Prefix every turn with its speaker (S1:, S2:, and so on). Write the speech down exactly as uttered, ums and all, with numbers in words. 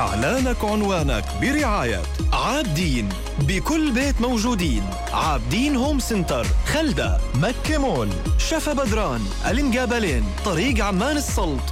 S1: إعلانك عنوانك برعاية عابدين، بكل بيت موجودين. عابدين هوم سنتر، خلدة، مكة مول، شفا بدران، المقابلين، طريق عمان السلط،